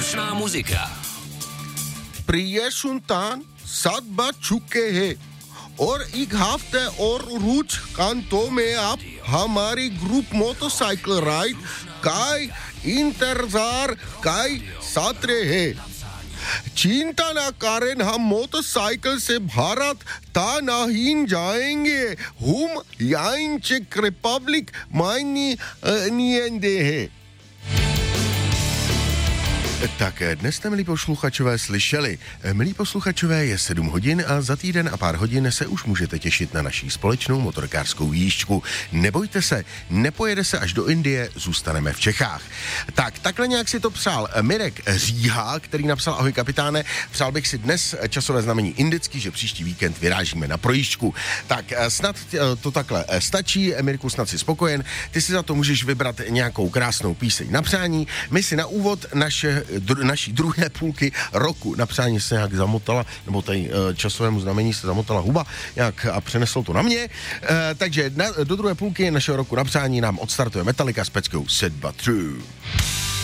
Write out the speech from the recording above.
Slušná muzika. प्रिय सुल्तान सात बज चुके हैं और एक हफ्ते और रुच कांतों में आप हमारी ग्रुप मोटरसाइकिल राइड का इंतजार का साथ रहे। चिंता न करें, हम मोटरसाइकिल से भारत तानाहीन जाएंगे। हम यहाँ चेक रिपब्लिक मायनी नियंदे हैं। Tak dnes jste, milí posluchačové, slyšeli. Milí posluchačové, je 7 hodin a za týden a pár hodin se už můžete těšit na naší společnou motorkářskou jížďku. Nebojte se, nepojede se až do Indie, zůstaneme v Čechách. Tak, takhle nějak si to psal Mirek Říha, který napsal: ahoj kapitáne, přál bych si dnes časové znamení indický, že příští víkend vyrážíme na projížďku. Tak snad to takhle stačí, Mirku, snad si spokojen. Ty si za to můžeš vybrat nějakou krásnou píseň na přání. My si na úvod naší druhé půlky roku na přání se nějak zamotala, nebo tady časovému znamení se zamotala huba nějak a přeneslo to na mě. Takže do druhé půlky našeho roku na přání nám odstartuje Metallica s peckou Sit But True.